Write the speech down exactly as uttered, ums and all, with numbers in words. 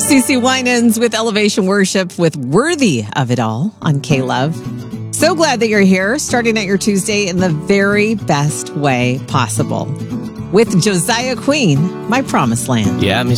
CeCe Winans with Elevation Worship with Worthy of It All on K-Love. So glad that you're here, starting out your Tuesday in the very best way possible with Josiah Queen, My Promised Land. Yeah, I'm